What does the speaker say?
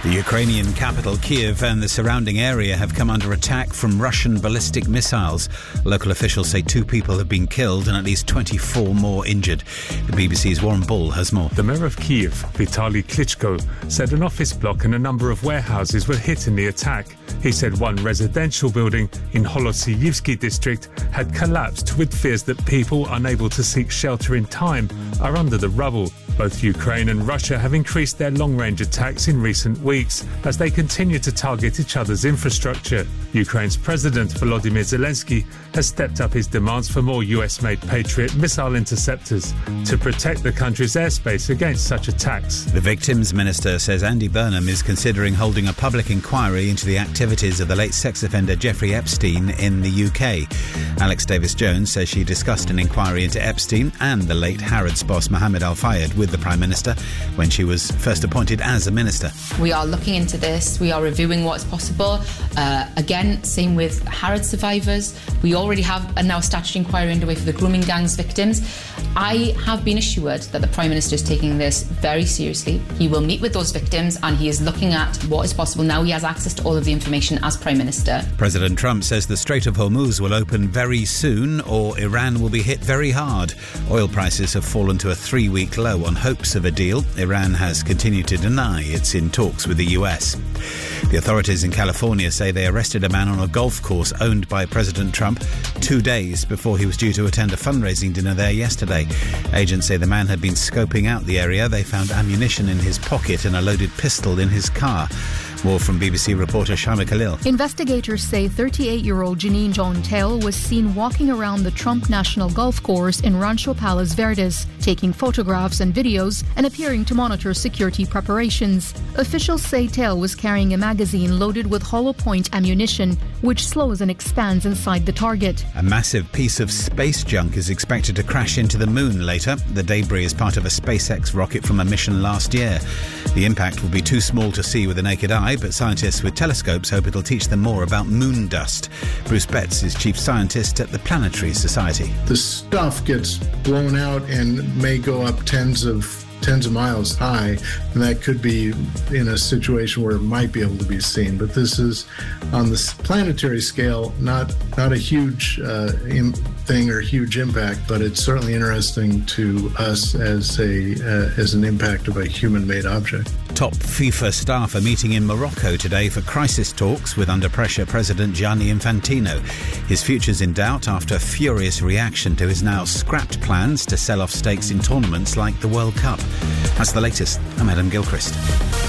The Ukrainian capital, Kyiv, and the surrounding area have come under attack from Russian ballistic missiles. Local officials say 2 people have been killed and at least 24 more injured. The BBC's Warren Bull has more. The mayor of Kyiv, Vitaly Klitschko, said an office block and a number of warehouses were hit in the attack. He said one residential building in Holosiyivsky district had collapsed, with fears that people unable to seek shelter in time are under the rubble. Both Ukraine and Russia have increased their long-range attacks in recent weeks as they continue to target each other's infrastructure. Ukraine's President Volodymyr Zelensky has stepped up his demands for more US-made Patriot missile interceptors to protect the country's airspace against such attacks. The Victims Minister says Andy Burnham is considering holding a public inquiry into the activities of the late sex offender Jeffrey Epstein in the UK. Alex Davis-Jones says she discussed an inquiry into Epstein and the late Harrods boss Mohammed Al-Fayed with the Prime Minister when she was first appointed as a minister. We are looking into this. We are reviewing what's possible. Again, same with Harrods survivors. We already have a now statutory inquiry underway for the grooming gangs victims. I have been assured that the Prime Minister is taking this very seriously. He will meet with those victims and he is looking at what is possible. Now he has access to all of the information as Prime Minister. President Trump says the Strait of Hormuz will open very soon or Iran will be hit very hard. Oil prices have fallen to a 3-week low on hopes of a deal. Iran has continued to deny it's in talks with the US. The authorities in California say they arrested a man on a golf course owned by President Trump 2 days before he was due to attend a fundraising dinner there yesterday. Agents say the man had been scoping out the area. They found ammunition in his pocket and a loaded pistol in his car. More from BBC reporter Shaima Khalil. Investigators say 38-year-old Janine John-Tell was seen walking around the Trump National Golf Course in Rancho Palos Verdes, taking photographs and videos and appearing to monitor security preparations. Officials say Tell was carrying a magazine loaded with hollow point ammunition, which slows and expands inside the target. A massive piece of space junk is expected to crash into the moon later. The debris is part of a SpaceX rocket from a mission last year. The impact will be too small to see with the naked eye, but scientists with telescopes hope it'll teach them more about moon dust. Bruce Betts is chief scientist at the Planetary Society. The stuff gets blown out and may go up tens of miles high, and that could be in a situation where it might be able to be seen. But this is, on the planetary scale, not a huge thing or huge impact, but it's certainly interesting to us as an impact of a human-made object. Top FIFA staff are meeting in Morocco today for crisis talks with under-pressure President Gianni Infantino. His future's in doubt after a furious reaction to his now scrapped plans to sell off stakes in tournaments like the World Cup. That's the latest. I'm Adam Gilchrist.